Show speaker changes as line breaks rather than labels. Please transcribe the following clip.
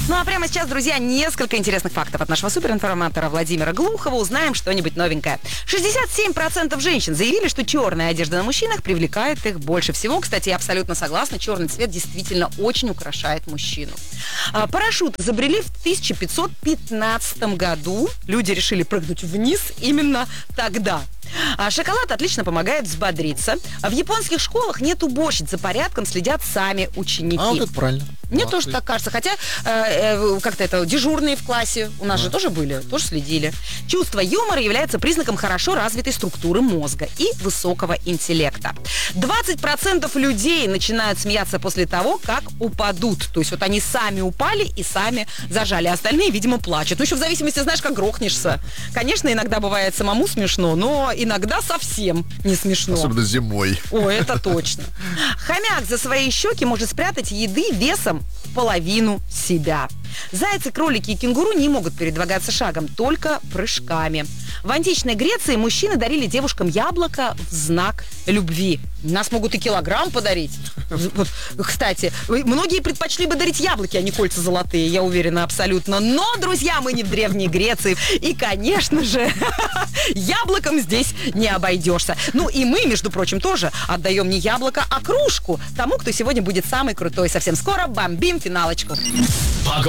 Ну а прямо сейчас, друзья, несколько интересных фактов от нашего суперинформатора Владимира Глухова. Узнаем что-нибудь новенькое. 67% женщин заявили, что черная одежда на мужчинах привлекает их больше всего. Кстати, я абсолютно согласна, черный цвет действительно очень украшает мужчину. Парашют изобрели в 1515 году. Люди решили прыгнуть вниз именно тогда. Шоколад отлично помогает взбодриться. В японских школах нет уборщиц, за порядком следят сами ученики.
Вот это правильно.
Мне тоже так кажется. Хотя, как-то это, дежурные в классе у нас же тоже были, тоже следили. Чувство юмора является признаком хорошо развитой структуры мозга и высокого интеллекта. 20% людей начинают смеяться после того, как упадут. То есть вот они сами упали и сами зажали. Остальные, видимо, плачут. Ну, еще в зависимости, знаешь, как грохнешься. Конечно, иногда бывает самому смешно, но иногда совсем не смешно.
Особенно зимой.
О, это точно. Хомяк за свои щеки может спрятать еды весом в половину себя. Зайцы, кролики и кенгуру не могут передвигаться шагом, только прыжками. В античной Греции мужчины дарили девушкам яблоко в знак любви. Нас могут и килограмм подарить. Вот, кстати, многие предпочли бы дарить яблоки, а не кольца золотые, я уверена абсолютно. Но, друзья, мы не в Древней Греции. И, конечно же, яблоком здесь не обойдешься. Ну и мы, между прочим, тоже отдаем не яблоко, а кружку тому, кто сегодня будет самый крутой. Совсем скоро бомбим финалочку.